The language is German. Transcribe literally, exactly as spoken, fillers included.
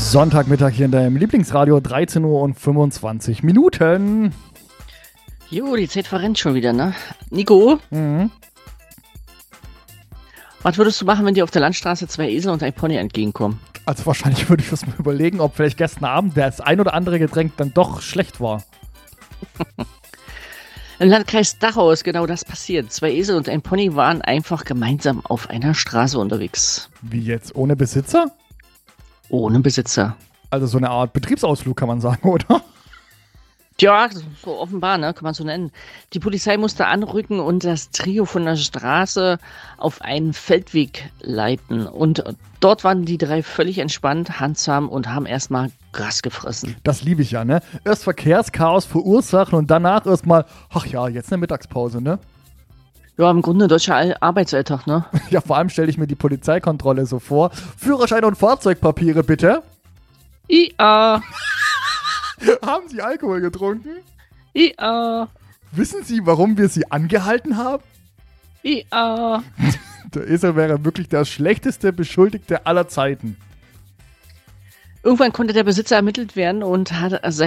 Sonntagmittag hier in deinem Lieblingsradio, dreizehn Uhr und fünfundzwanzig Minuten. Jo, die Zeit verrennt schon wieder, ne? Nico? Mhm. Was würdest du machen, wenn dir auf der Landstraße zwei Esel und ein Pony entgegenkommen? Also wahrscheinlich würde ich das mal überlegen, ob vielleicht gestern Abend das ein oder andere Getränk dann doch schlecht war. Im Landkreis Dachau ist genau das passiert. Zwei Esel und ein Pony waren einfach gemeinsam auf einer Straße unterwegs. Wie jetzt? Ohne Besitzer? Ohne Besitzer. Also so eine Art Betriebsausflug kann man sagen, oder? Tja, so offenbar, ne, kann man so nennen. Die Polizei musste anrücken und das Trio von der Straße auf einen Feldweg leiten. Und dort waren die drei völlig entspannt, handsam und haben erstmal Gras gefressen. Das liebe ich ja, ne? Erst Verkehrschaos verursachen und danach erstmal, ach ja, jetzt eine Mittagspause, ne? Ja, im Grunde deutscher Al- Arbeitsalltag, ne? Ja, vor allem stelle ich mir die Polizeikontrolle so vor. Führerschein und Fahrzeugpapiere, bitte. I A. Haben Sie Alkohol getrunken? I A. Wissen Sie, warum wir Sie angehalten haben? I A. Der Esel wäre wirklich der schlechteste Beschuldigte aller Zeiten. Irgendwann konnte der Besitzer ermittelt werden und hat